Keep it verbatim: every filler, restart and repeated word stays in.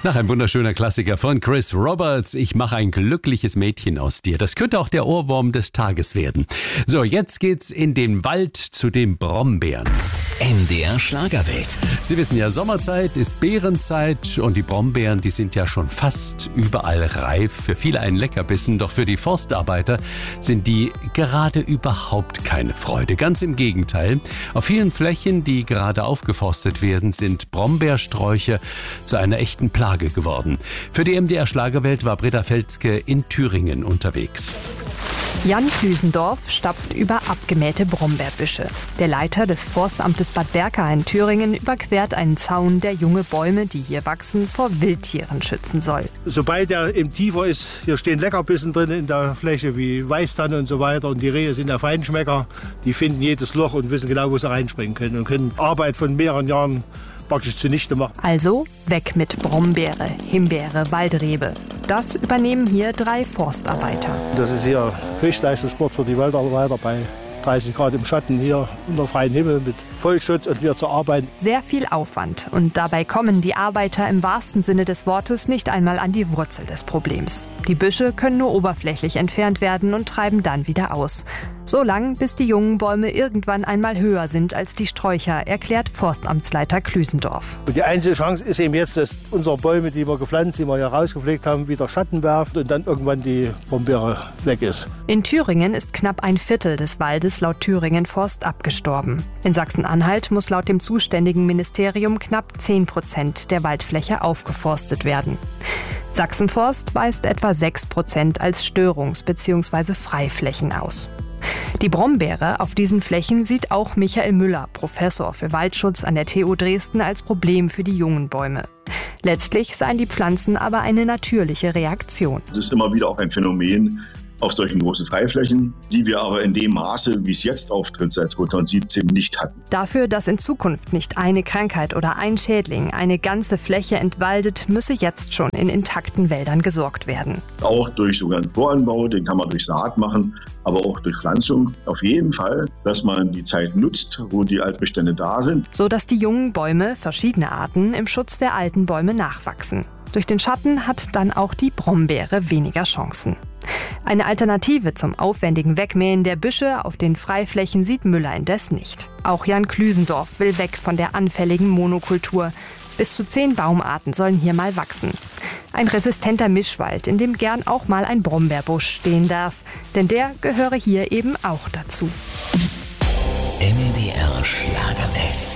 Nach ein wunderschöner Klassiker von Chris Roberts. Ich mache ein glückliches Mädchen aus dir. Das könnte auch der Ohrwurm des Tages werden. So, jetzt geht's in den Wald zu den Brombeeren. N D R Schlagerwelt. Sie wissen ja, Sommerzeit ist Beerenzeit und die Brombeeren, die sind ja schon fast überall reif. Für viele ein Leckerbissen, doch für die Forstarbeiter sind die gerade überhaupt keine Freude. Ganz im Gegenteil. Auf vielen Flächen, die gerade aufgeforstet werden, sind Brombeersträuche zu einer echten Plage geworden. Für die M D R Schlagerwelt war Britta Felske in Thüringen unterwegs. Jan Klüsendorf stapft über abgemähte Brombeerbüsche. Der Leiter des Forstamtes Bad Berka in Thüringen überquert einen Zaun, der junge Bäume, die hier wachsen, vor Wildtieren schützen soll. Sobald er im Tiefer ist, hier stehen Leckerbissen drin in der Fläche wie Weißtanne und so weiter. Und die Rehe sind ja Feinschmecker, die finden jedes Loch und wissen genau, wo sie reinspringen können und können Arbeit von mehreren Jahren praktisch zunichte machen. Also weg mit Brombeere, Himbeere, Waldrebe. Das übernehmen hier drei Forstarbeiter. Das ist hier Höchstleistungssport für die Waldarbeiter bei dreißig Grad im Schatten hier unter freiem Himmel mit Vollschutz und wir zu arbeiten. Sehr viel Aufwand und dabei kommen die Arbeiter im wahrsten Sinne des Wortes nicht einmal an die Wurzel des Problems. Die Büsche können nur oberflächlich entfernt werden und treiben dann wieder aus. So lang, bis die jungen Bäume irgendwann einmal höher sind als die Sträucher, erklärt Forstamtsleiter Klüsendorf. Und die einzige Chance ist eben jetzt, dass unsere Bäume, die wir gepflanzt, die wir hier rausgepflegt haben, wieder Schatten werfen und dann irgendwann die Brombeere weg ist. In Thüringen ist knapp ein Viertel des Waldes laut Thüringen Forst abgestorben. In Sachsen-Anhalt muss laut dem zuständigen Ministerium knapp zehn Prozent der Waldfläche aufgeforstet werden. Sachsenforst weist etwa sechs Prozent als Störungs- bzw. Freiflächen aus. Die Brombeere auf diesen Flächen sieht auch Michael Müller, Professor für Waldschutz an der T U Dresden, als Problem für die jungen Bäume. Letztlich seien die Pflanzen aber eine natürliche Reaktion. Das ist immer wieder auch ein Phänomen auf solchen großen Freiflächen, die wir aber in dem Maße, wie es jetzt auftritt, seit zweitausendsiebzehn nicht hatten. Dafür, dass in Zukunft nicht eine Krankheit oder ein Schädling eine ganze Fläche entwaldet, müsse jetzt schon in intakten Wäldern gesorgt werden. Auch durch sogenannten Voranbau, den kann man durch Saat machen, aber auch durch Pflanzung. Auf jeden Fall, dass man die Zeit nutzt, wo die Altbestände da sind. So dass die jungen Bäume, verschiedene Arten, im Schutz der alten Bäume nachwachsen. Durch den Schatten hat dann auch die Brombeere weniger Chancen. Eine Alternative zum aufwendigen Wegmähen der Büsche auf den Freiflächen sieht Müller indes nicht. Auch Jan Klüsendorf will weg von der anfälligen Monokultur. Bis zu zehn Baumarten sollen hier mal wachsen. Ein resistenter Mischwald, in dem gern auch mal ein Brombeerbusch stehen darf. Denn der gehöre hier eben auch dazu. N D R Schlagerwelt.